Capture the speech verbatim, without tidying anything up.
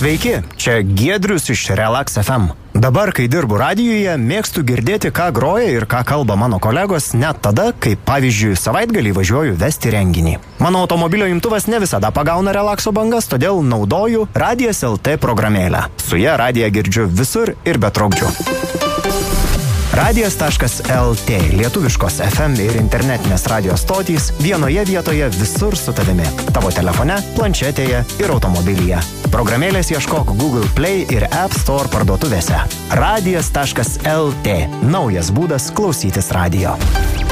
Sveiki, čia Giedrius iš Relax F M. Dabar, kai dirbu radijuje, mėgstu girdėti, ką groja ir ką kalba mano kolegos, net tada, kai, pavyzdžiui, savaitgalį važiuoju vesti renginį. Mano automobilio imtuvas ne visada pagauna relakso bangas, todėl naudoju Radijas L T programėlę. Su ja radiją girdžiu visur ir be trukdžių. Radijas taškas L T – lietuviškos F M ir internetinės radijos stotys vienoje vietoje visur su tavimi. Tavo telefone, planšetėje ir automobilyje. Programėlės ieškok Google Play ir App Store parduotuvėse. Radijas taškas L T – naujas būdas klausytis radijo.